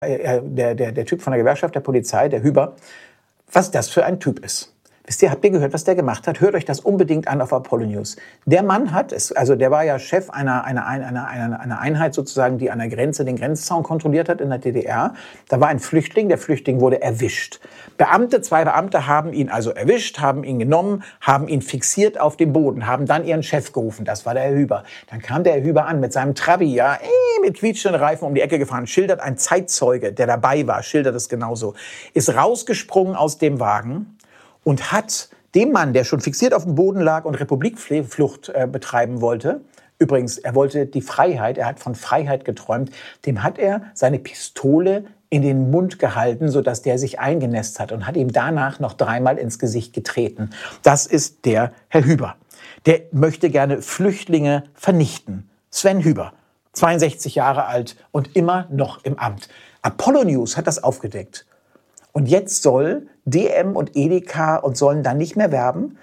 der Typ von der Gewerkschaft der Polizei, der Hüber, was das für ein Typ ist. Wisst ihr, habt ihr gehört, was der gemacht hat? Hört euch das unbedingt an auf Apollo News. Der Mann hat es, also der war ja Chef einer Einheit sozusagen, die an der Grenze den Grenzzaun kontrolliert hat in der DDR. Da war ein Flüchtling, der Flüchtling wurde erwischt. Zwei Beamte haben ihn also erwischt, haben ihn genommen, haben ihn fixiert auf dem Boden, haben dann ihren Chef gerufen. Das war der Herr Hüber. Dann kam der Herr Hüber an mit seinem Trabi, ja, mit quietschenden Reifen um die Ecke gefahren, schildert ein Zeitzeuge, der dabei war, schildert es genauso, ist rausgesprungen aus dem Wagen und hat dem Mann, der schon fixiert auf dem Boden lag und Republikflucht betreiben wollte, übrigens, er wollte die Freiheit, er hat von Freiheit geträumt, dem hat er seine Pistole in den Mund gehalten, sodass der sich eingenässt hat und hat ihm danach noch 3-mal ins Gesicht getreten. Das ist der Herr Hüber. Der möchte gerne Flüchtlinge vernichten. Sven Hüber, 62 Jahre alt und immer noch im Amt. Apollo News hat das aufgedeckt. Und jetzt soll DM und Edeka und sollen dann nicht mehr werben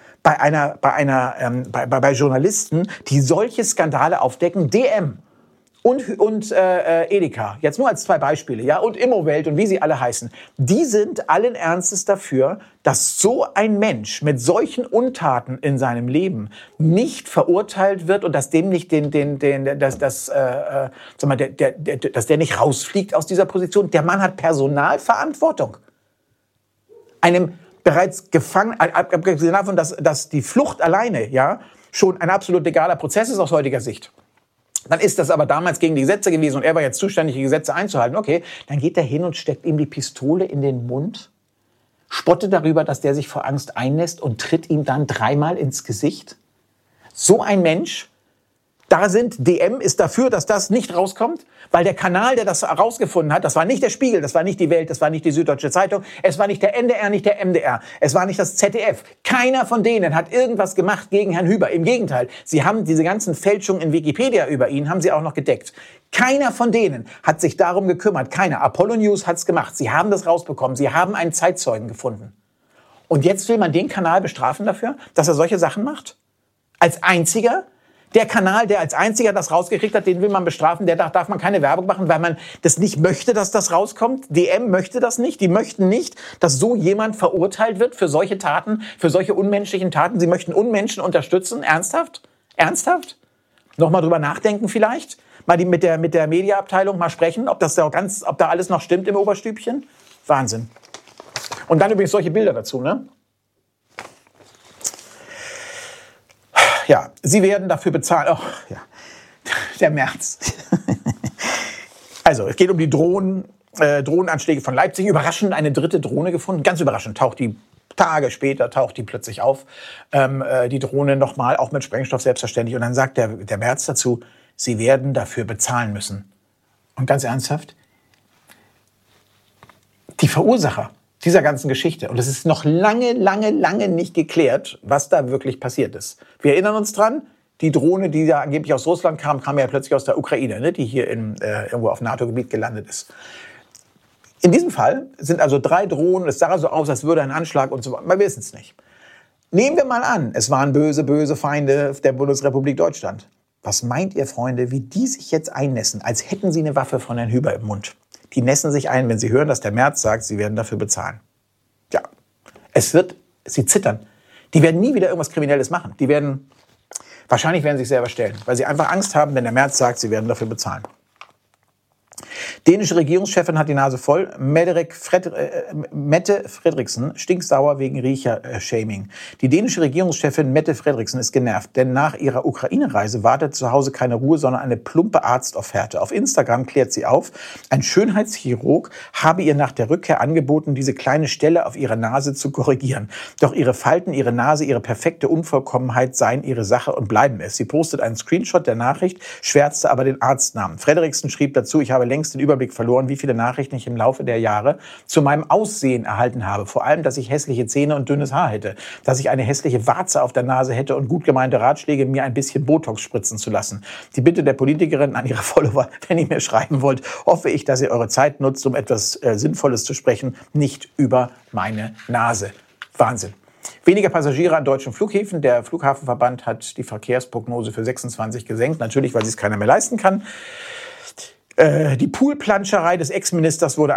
bei Journalisten, die solche Skandale aufdecken. DM und Edeka, jetzt nur als 2 Beispiele, ja, und Immowelt und wie sie alle heißen, die sind allen Ernstes dafür, dass so ein Mensch mit solchen Untaten in seinem Leben nicht verurteilt wird und dass dem nicht dass der nicht rausfliegt aus dieser Position. Der Mann hat Personalverantwortung. Einem bereits Gefangenen, abgesehen davon, dass die Flucht alleine ja schon ein absolut legaler Prozess ist aus heutiger Sicht. Dann ist das aber damals gegen die Gesetze gewesen und er war jetzt zuständig, die Gesetze einzuhalten. Okay, dann geht er hin und steckt ihm die Pistole in den Mund, spottet darüber, dass der sich vor Angst einnässt und tritt ihm dann 3-mal ins Gesicht. So ein Mensch, DM ist dafür, dass das nicht rauskommt, weil der Kanal, der das herausgefunden hat, das war nicht der Spiegel, das war nicht die Welt, das war nicht die Süddeutsche Zeitung, es war nicht der NDR, nicht der MDR, es war nicht das ZDF. Keiner von denen hat irgendwas gemacht gegen Herrn Hüber. Im Gegenteil, sie haben diese ganzen Fälschungen in Wikipedia über ihn, haben sie auch noch gedeckt. Keiner von denen hat sich darum gekümmert. Keiner. Apollo News hat's gemacht. Sie haben das rausbekommen. Sie haben einen Zeitzeugen gefunden. Und jetzt will man den Kanal bestrafen dafür, dass er solche Sachen macht? Als einziger? Der Kanal, der als einziger das rausgekriegt hat, den will man bestrafen, darf man keine Werbung machen, weil man das nicht möchte, dass das rauskommt. DM möchte das nicht. Die möchten nicht, dass so jemand verurteilt wird für solche Taten, für solche unmenschlichen Taten. Sie möchten Unmenschen unterstützen. Ernsthaft? Ernsthaft? Nochmal drüber nachdenken vielleicht? Mal mit der Mediaabteilung mal sprechen, ob da alles noch stimmt im Oberstübchen? Wahnsinn. Und dann übrigens solche Bilder dazu, ne? Ja, sie werden dafür bezahlen. Oh, ja, der Merz. Also, es geht um die Drohnenanschläge von Leipzig. Überraschend eine 3. Drohne gefunden. Ganz überraschend Tage später taucht die plötzlich auf. Die Drohne nochmal, auch mit Sprengstoff selbstverständlich. Und dann sagt der Merz dazu, sie werden dafür bezahlen müssen. Und ganz ernsthaft, die Verursacher dieser ganzen Geschichte. Und es ist noch lange nicht geklärt, was da wirklich passiert ist. Wir erinnern uns dran, die Drohne, die ja angeblich aus Russland kam ja plötzlich aus der Ukraine, ne, die hier irgendwo auf NATO-Gebiet gelandet ist. In diesem Fall sind also 3 Drohnen, es sah so aus, als würde ein Anschlag und so weiter. Wir wissen es nicht. Nehmen wir mal an, es waren böse Feinde der Bundesrepublik Deutschland. Was meint ihr, Freunde, wie die sich jetzt einnässen, als hätten sie eine Waffe von Herrn Hüber im Mund? Die nässen sich ein, wenn sie hören, dass der Merz sagt, sie werden dafür bezahlen. Ja, sie zittern. Die werden nie wieder irgendwas Kriminelles machen. Wahrscheinlich werden sie sich selber stellen, weil sie einfach Angst haben, wenn der Merz sagt, sie werden dafür bezahlen. Dänische Regierungschefin hat die Nase voll. Mette Frederiksen stinksauer wegen Riecher-Shaming. Die dänische Regierungschefin Mette Frederiksen ist genervt, denn nach ihrer Ukraine-Reise wartet zu Hause keine Ruhe, sondern eine plumpe Arztofferte. Auf Instagram klärt sie auf, ein Schönheitschirurg habe ihr nach der Rückkehr angeboten, diese kleine Stelle auf ihrer Nase zu korrigieren. Doch ihre Falten, ihre Nase, ihre perfekte Unvollkommenheit seien ihre Sache und bleiben es. Sie postet einen Screenshot der Nachricht, schwärzte aber den Arztnamen. Frederiksen schrieb dazu, ich habe längst den Überblick verloren, wie viele Nachrichten ich im Laufe der Jahre zu meinem Aussehen erhalten habe. Vor allem, dass ich hässliche Zähne und dünnes Haar hätte, dass ich eine hässliche Warze auf der Nase hätte und gut gemeinte Ratschläge, mir ein bisschen Botox spritzen zu lassen. Die Bitte der Politikerin an ihre Follower, wenn ihr mir schreiben wollt, hoffe ich, dass ihr eure Zeit nutzt, um etwas Sinnvolles zu sprechen, nicht über meine Nase. Wahnsinn. Weniger Passagiere an deutschen Flughäfen. Der Flughafenverband hat die Verkehrsprognose für 26 gesenkt. Natürlich, weil sich es keiner mehr leisten kann. Die Poolplanscherei des Ex-Ministers wurde